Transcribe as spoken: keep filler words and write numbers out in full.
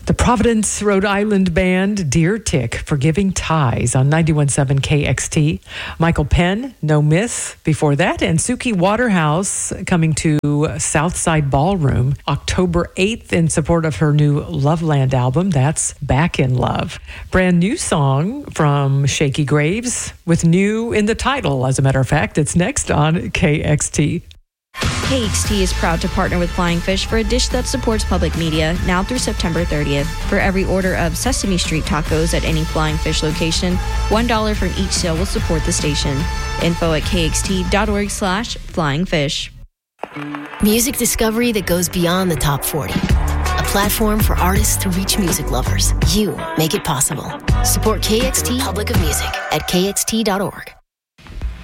The Providence, Rhode Island band Deer Tick, Forgiving Ties on ninety-one point seven K X T. Michael Penn, No Miss before that. And Suki Waterhouse coming to Southside Ballroom October eighth in support of her new Loveland album. That's Back in Love. Brand new song from Shaky Graves with new in the title. As a matter of fact, it's next on K X T. K X T is proud to partner with Flying Fish for a dish that supports public media now through September thirtieth. For every order of Sesame Street tacos at any Flying Fish location, one dollar from each sale will support the station. Info at kxt.org slash flying fish. Music discovery that goes beyond the top forty. A platform for artists to reach music lovers. You make it possible. Support K X T Republic of Music at k x t dot org.